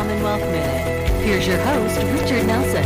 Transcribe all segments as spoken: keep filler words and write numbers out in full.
Commonwealth Minute. Here's your host, Richard Nelson.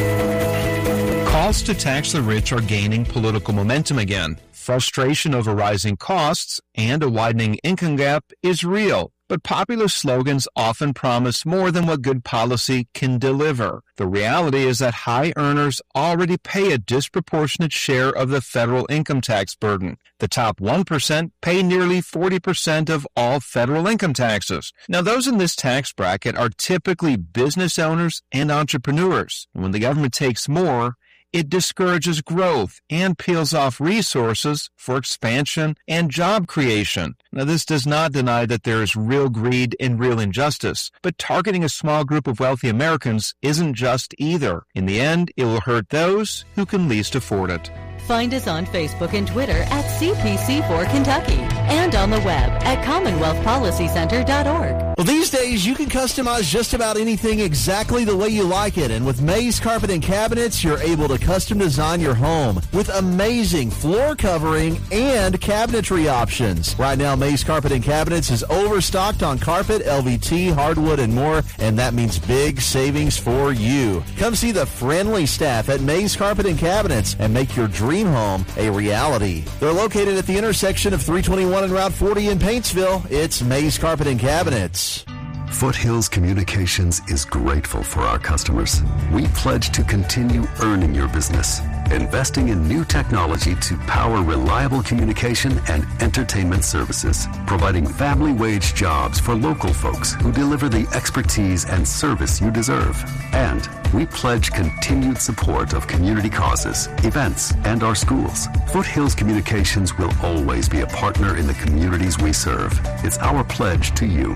Calls to tax the rich are gaining political momentum again. Frustration over rising costs and a widening income gap is real, but popular slogans often promise more than what good policy can deliver. The reality is that high earners already pay a disproportionate share of the federal income tax burden. The top one percent pay nearly forty percent of all federal income taxes. Now, those in this tax bracket are typically business owners and entrepreneurs. When the government takes more, it discourages growth and peels off resources for expansion and job creation. Now, this does not deny that there is real greed and real injustice, but targeting a small group of wealthy Americans isn't just either. In the end, it will hurt those who can least afford it. Find us on Facebook and Twitter at C P C four Kentucky and on the web at commonwealth policy center dot org. Well, these days you can customize just about anything exactly the way you like it, and with Mays Carpet and Cabinets, you're able to custom design your home with amazing floor covering and cabinetry options. Right now, Mays Carpet and Cabinets is overstocked on carpet, L V T, hardwood, and more, and that means big savings for you. Come see the friendly staff at Mays Carpet and Cabinets and make your dream home a reality. They're located at the intersection of three twenty-one and Route forty in Paintsville. It's Mays Carpet and Cabinets. Foothills Communications is grateful for our customers. We pledge to continue earning your business, investing in new technology to power reliable communication and entertainment services, providing family wage jobs for local folks who deliver the expertise and service you deserve. And we pledge continued support of community causes, events, and our schools. Foothills Communications will always be a partner in the communities we serve. It's our pledge to you.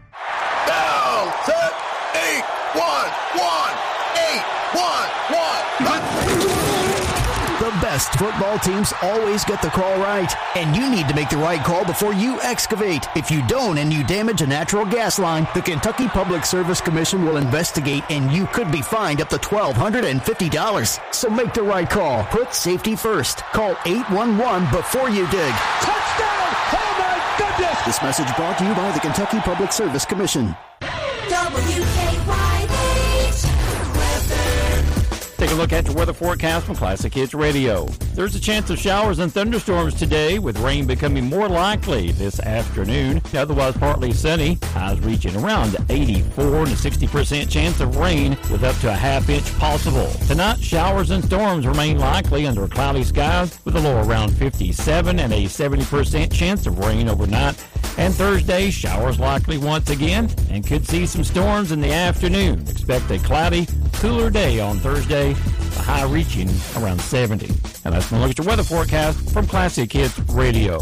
Down, set, eight, one, one, eight, one, one. The best football teams always get the call right, and you need to make the right call before you excavate. If you don't and you damage a natural gas line, the Kentucky Public Service Commission will investigate, and you could be fined up to twelve hundred fifty dollars. So make the right call. Put safety first. Call eight one one before you dig. Touchdown! Oh, my goodness! This message brought to you by the Kentucky Public Service Commission. W K Y H Take a look at your weather forecast from Classic Hits Radio. There's a chance of showers and thunderstorms today, with rain becoming more likely this afternoon. Otherwise, partly sunny. Highs reaching around eighty-four and a sixty percent chance of rain, with up to a half inch possible. Tonight, showers and storms remain likely under cloudy skies, with a low around fifty-seven and a seventy percent chance of rain overnight. And Thursday, showers likely once again, and could see some storms in the afternoon. Expect a cloudy, cooler day on Thursday, the high reaching around seventy. And that's my look at your weather forecast from Classic Hits Radio.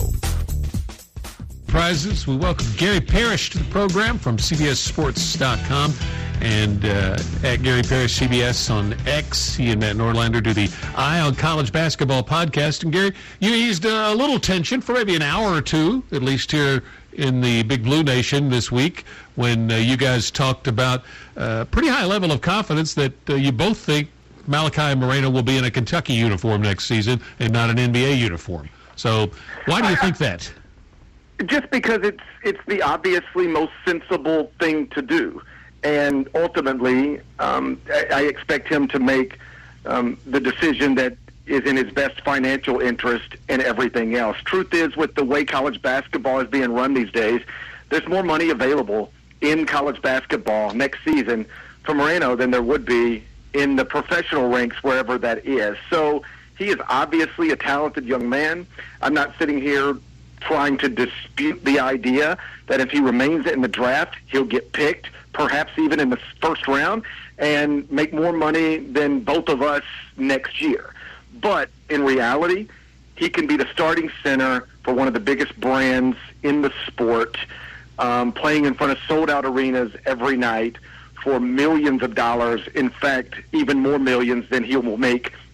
Prizes. We welcome Gary Parrish to the program from C B S Sports dot com and uh, at Gary Parrish C B S on X. He and Matt Norlander do the Eye on College Basketball podcast. And Gary, you eased a little tension for maybe an hour or two, at least here in the Big Blue Nation this week, when uh, you guys talked about a uh, pretty high level of confidence that uh, you both think Malachi Moreno will be in a Kentucky uniform next season and not an N B A uniform. So why do you think that? Just because it's it's the obviously most sensible thing to do. And ultimately, um, I, I expect him to make um, the decision that is in his best financial interest and everything else. Truth is, with the way college basketball is being run these days, there's more money available in college basketball next season for Moreno than there would be in the professional ranks, wherever that is. So he is obviously a talented young man. I'm not sitting here trying to dispute the idea that if he remains in the draft, he'll get picked, perhaps even in the first round, and make more money than both of us next year. But in reality, he can be the starting center for one of the biggest brands in the sport, um, playing in front of sold-out arenas every night for millions of dollars. In fact, even more millions than he will make